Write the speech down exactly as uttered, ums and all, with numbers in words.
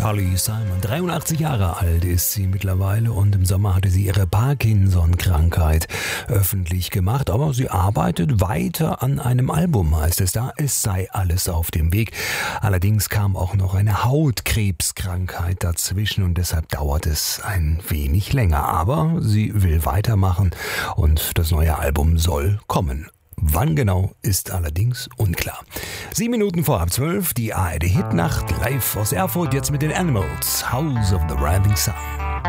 Dolly Simon. dreiundachtzig Jahre alt ist sie mittlerweile und im Sommer hatte sie ihre Parkinson-Krankheit öffentlich gemacht. Aber sie arbeitet weiter an einem Album, heißt es da. Es sei alles auf dem Weg. Allerdings kam auch noch eine Hautkrebskrankheit dazwischen und deshalb dauert es ein wenig länger. Aber sie will weitermachen und das neue Album soll kommen. Wann genau, ist allerdings unklar. Sieben Minuten vor halb zwölf, die A R D Hitnacht live aus Erfurt, jetzt mit den Animals, House of the Rising Sun.